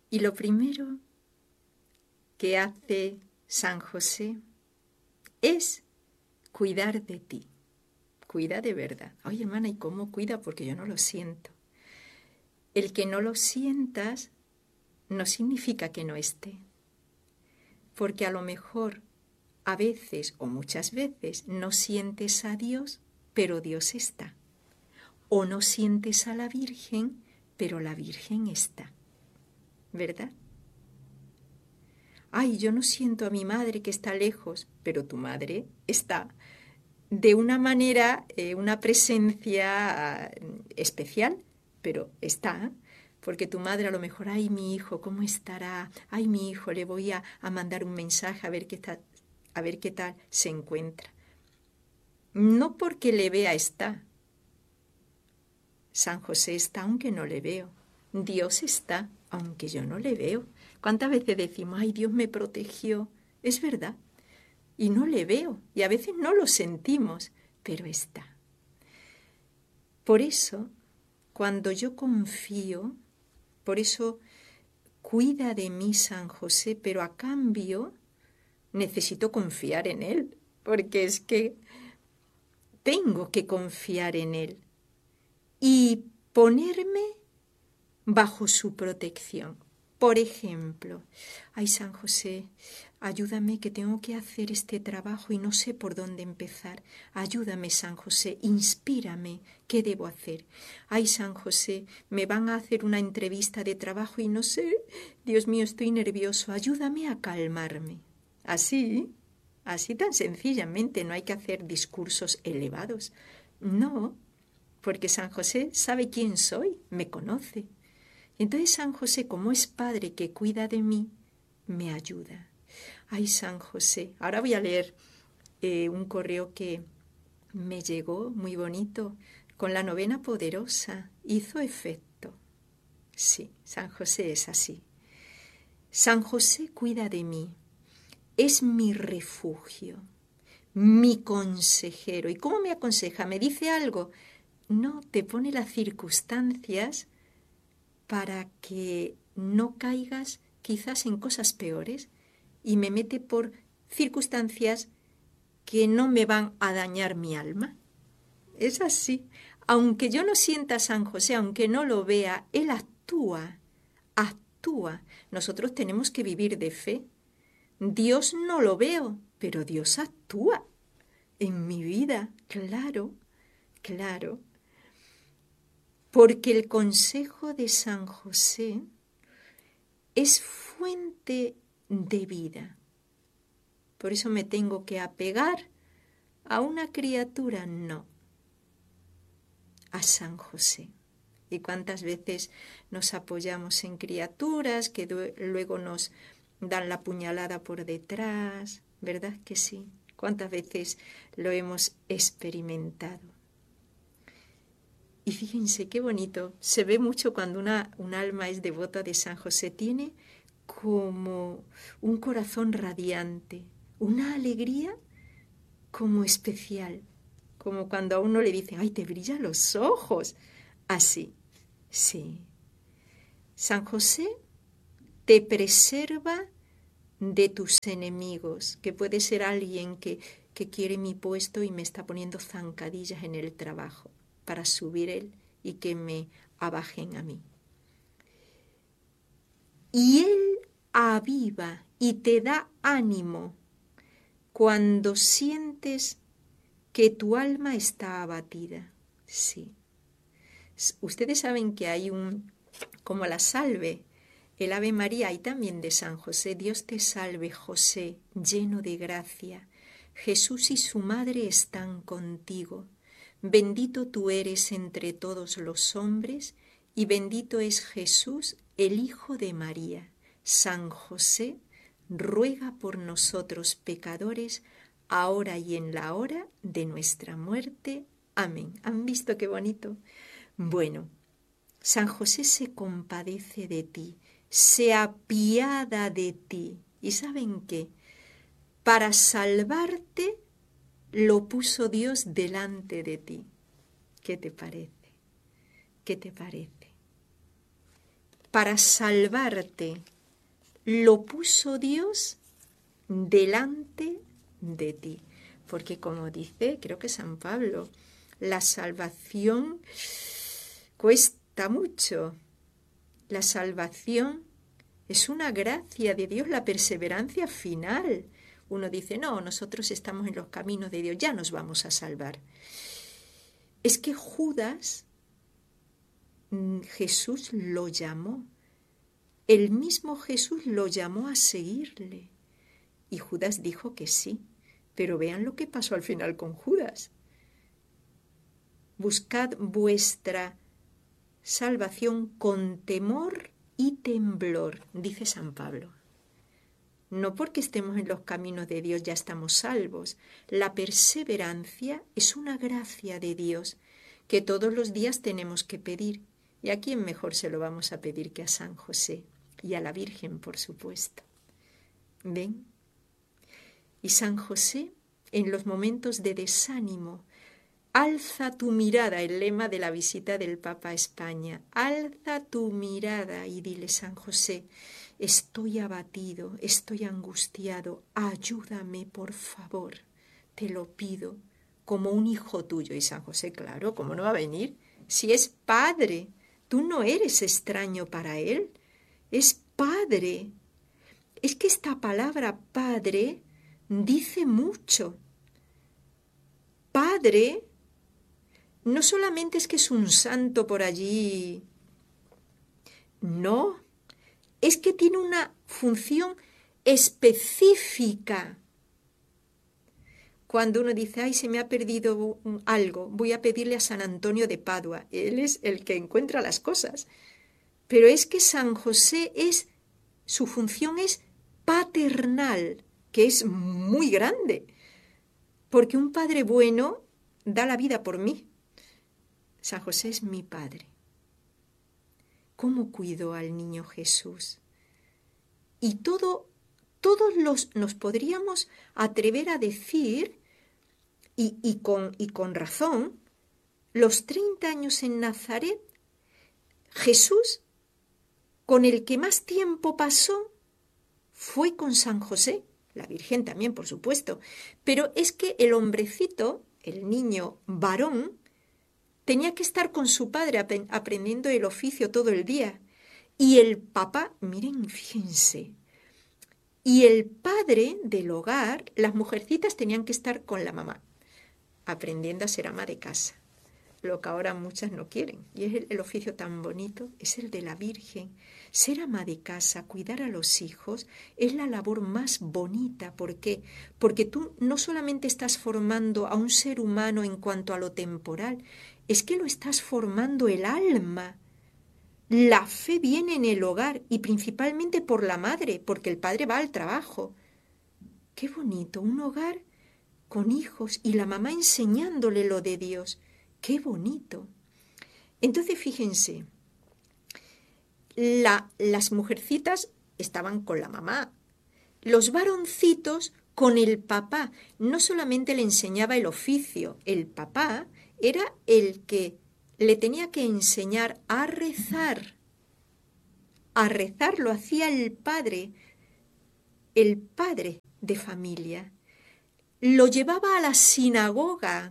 Y lo primero que hace San José es cuidar de ti. Cuida de verdad. Oye, hermana, ¿y cómo cuida? Porque yo no lo siento. El que no lo sientas no significa que no esté. Porque a lo mejor, a veces o muchas veces, no sientes a Dios, pero Dios está. O no sientes a la Virgen, pero la Virgen está. ¿Verdad? Ay, yo no siento a mi madre que está lejos, pero tu madre está. De una manera, una presencia especial, pero está. Porque tu madre a lo mejor, ay, mi hijo, ¿cómo estará? Ay, mi hijo, le voy a mandar un mensaje a ver qué tal se encuentra. No porque le vea está. San José está aunque no le veo. Dios está aunque yo no le veo. ¿Cuántas veces decimos, ay, Dios me protegió? Es verdad. Y no le veo. Y a veces no lo sentimos, pero está. Por eso, cuando yo confío, por eso cuida de mí San José, pero a cambio necesito confiar en él, porque es que tengo que confiar en él y ponerme bajo su protección. Por ejemplo, ay, San José, ayúdame que tengo que hacer este trabajo y no sé por dónde empezar. Ayúdame, San José, inspírame, ¿qué debo hacer? Ay, San José, me van a hacer una entrevista de trabajo y no sé, Dios mío, estoy nervioso, ayúdame a calmarme. Así tan sencillamente, no hay que hacer discursos elevados. No, porque San José sabe quién soy, me conoce. Entonces San José, como es padre que cuida de mí, me ayuda. Ay, San José. Ahora voy a leer un correo que me llegó muy bonito con la novena poderosa. Hizo efecto. Sí, San José es así. San José cuida de mí. Es mi refugio, mi consejero. ¿Y cómo me aconseja? ¿Me dice algo? No, te pone las circunstancias para que no caigas quizás en cosas peores y me mete por circunstancias que no me van a dañar mi alma. Es así. Aunque yo no sienta a San José, aunque no lo vea, él actúa, actúa. Nosotros tenemos que vivir de fe. Dios no lo veo, pero Dios actúa en mi vida, claro, claro. Porque el consejo de San José es fuente de vida. Por eso me tengo que apegar a una criatura, no, a San José. Y cuántas veces nos apoyamos en criaturas que luego nos dan la puñalada por detrás, ¿verdad que sí? ¿Cuántas veces lo hemos experimentado? Y fíjense qué bonito, se ve mucho cuando un alma es devota de San José, tiene como un corazón radiante, una alegría como especial, como cuando a uno le dicen, ay, te brillan los ojos, así, sí. San José te preserva de tus enemigos, que puede ser alguien que quiere mi puesto y me está poniendo zancadillas en el trabajo para subir él y que me abajen a mí. Y él aviva y te da ánimo cuando sientes que tu alma está abatida. Sí. Ustedes saben que hay como la salve, el Ave María y también de San José. Dios te salve, José, lleno de gracia. Jesús y su madre están contigo. Bendito tú eres entre todos los hombres y bendito es Jesús, el Hijo de María. San José, ruega por nosotros pecadores, ahora y en la hora de nuestra muerte. Amén. ¿Han visto qué bonito? Bueno, San José se compadece de ti, se apiada de ti. ¿Y saben qué? Para salvarte lo puso Dios delante de ti. ¿Qué te parece? ¿Qué te parece? para salvarte, lo puso Dios delante de ti. Porque como dice, creo que San Pablo, la salvación cuesta mucho. La salvación es una gracia de Dios, la perseverancia final. Uno dice, no, nosotros estamos en los caminos de Dios, ya nos vamos a salvar. Es que Judas, Jesús lo llamó. El mismo Jesús lo llamó a seguirle. Y Judas dijo que sí. Pero vean lo que pasó al final con Judas. Buscad vuestra salvación con temor y temblor, dice San Pablo. No porque estemos en los caminos de Dios ya estamos salvos. La perseverancia es una gracia de Dios que todos los días tenemos que pedir. ¿Y a quién mejor se lo vamos a pedir que a San José? Y a la Virgen, por supuesto. ¿Ven? Y San José, en los momentos de desánimo, alza tu mirada, el lema de la visita del Papa a España. Alza tu mirada y dile, San José, estoy abatido, estoy angustiado, ayúdame, por favor, te lo pido, como un hijo tuyo. Y San José, claro, ¿cómo no va a venir? Si es padre, tú no eres extraño para él, es padre. Es que esta palabra padre dice mucho. Padre no solamente es que es un santo por allí, no, es que tiene una función específica. Cuando uno dice, ay, se me ha perdido algo, voy a pedirle a San Antonio de Padua. Él es el que encuentra las cosas. Pero es que San José su función es paternal, que es muy grande. Porque un padre bueno da la vida por mí. San José es mi padre. ¿Cómo cuidó al niño Jesús? Y todos nos podríamos atrever a decir, y con razón, los 30 años en Nazaret, Jesús, con el que más tiempo pasó, fue con San José, la Virgen también, por supuesto, pero es que el hombrecito, el niño varón, tenía que estar con su padre aprendiendo el oficio todo el día. Y el papá, miren, fíjense, y el padre del hogar, las mujercitas tenían que estar con la mamá, aprendiendo a ser ama de casa, lo que ahora muchas no quieren. Y es el oficio tan bonito, es el de la Virgen. Ser ama de casa, cuidar a los hijos, es la labor más bonita. ¿Por qué? Porque tú no solamente estás formando a un ser humano en cuanto a lo temporal, es que lo estás formando el alma. La fe viene en el hogar y principalmente por la madre, porque el padre va al trabajo. Qué bonito, un hogar con hijos y la mamá enseñándole lo de Dios. ¡Qué bonito! Entonces, fíjense, las mujercitas estaban con la mamá, los varoncitos con el papá. No solamente le enseñaba el oficio, el papá era el que le tenía que enseñar a rezar. A rezar lo hacía el padre de familia. Lo llevaba a la sinagoga.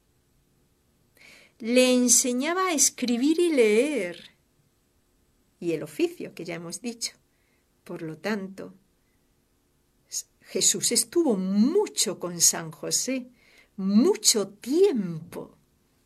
Le enseñaba a escribir y leer. Y el oficio, que ya hemos dicho. Por lo tanto, Jesús estuvo mucho con San José, mucho tiempo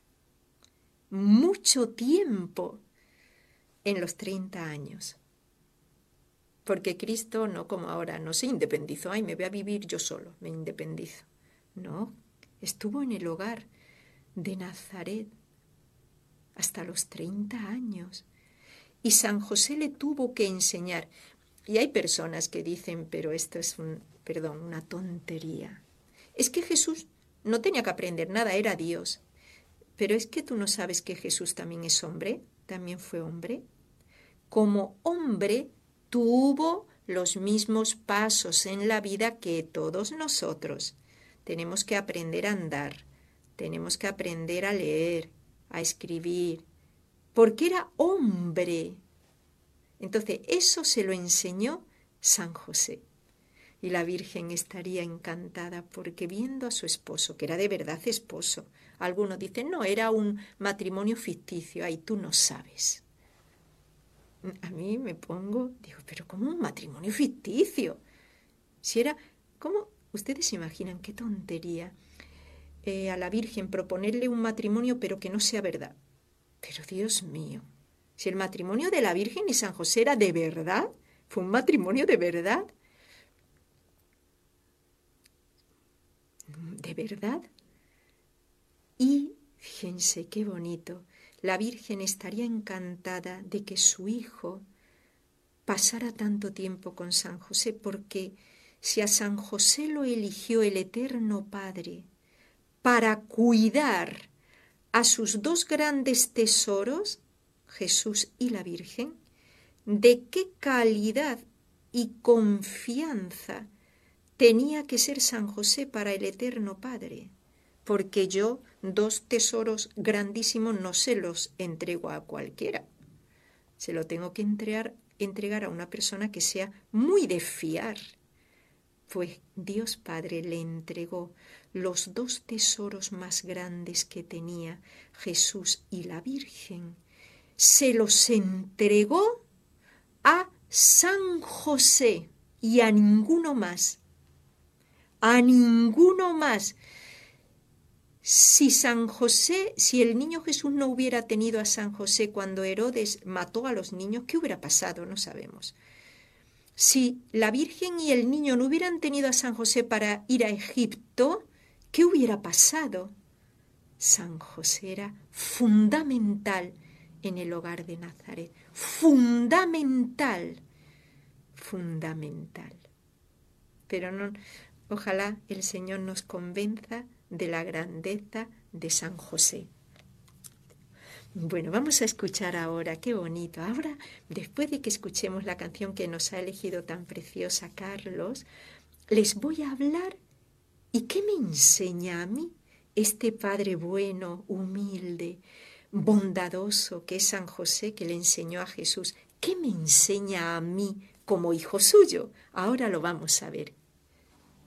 en los 30 años. Porque Cristo, no como ahora, no se independizó, ay, me voy a vivir yo solo, me independizo. No, estuvo en el hogar de Nazaret hasta los 30 años. Y San José le tuvo que enseñar. Y hay personas que dicen, pero esto es una tontería. Es que Jesús no tenía que aprender nada, era Dios. Pero es que tú no sabes que Jesús también es hombre, también fue hombre. Como hombre tuvo los mismos pasos en la vida que todos nosotros. Tenemos que aprender a andar, tenemos que aprender a leer, a escribir, porque era hombre. Entonces, eso se lo enseñó San José. Y la Virgen estaría encantada porque viendo a su esposo, que era de verdad esposo, algunos dicen, no, era un matrimonio ficticio, ay, tú no sabes. A mí me pongo, digo, pero ¿cómo un matrimonio ficticio? Si era, ¿cómo? Ustedes se imaginan qué tontería a la Virgen proponerle un matrimonio pero que no sea verdad. Pero Dios mío, si el matrimonio de la Virgen y San José era de verdad, fue un matrimonio de verdad. ¿De verdad? Y fíjense qué bonito, la Virgen estaría encantada de que su hijo pasara tanto tiempo con San José, porque si a San José lo eligió el Eterno Padre para cuidar a sus dos grandes tesoros, Jesús y la Virgen, ¿de qué calidad y confianza tenía que ser San José para el Eterno Padre? Porque yo dos tesoros grandísimos no se los entrego a cualquiera. Se lo tengo que entregar a una persona que sea muy de fiar. Pues Dios Padre le entregó los dos tesoros más grandes que tenía, Jesús y la Virgen. Se los entregó a San José y a ninguno más. A ninguno más. Si San José, si el niño Jesús no hubiera tenido a San José cuando Herodes mató a los niños, ¿qué hubiera pasado? No sabemos. Si la Virgen y el niño no hubieran tenido a San José para ir a Egipto, ¿qué hubiera pasado? San José era fundamental en el hogar de Nazaret. Fundamental. Fundamental. Pero no, ojalá el Señor nos convenza de la grandeza de San José. Bueno, vamos a escuchar ahora, qué bonito. Ahora, después de que escuchemos la canción que nos ha elegido tan preciosa Carlos, les voy a hablar. ¿Y qué me enseña a mí este Padre bueno, humilde, bondadoso que es San José, que le enseñó a Jesús? ¿Qué me enseña a mí como hijo suyo? Ahora lo vamos a ver.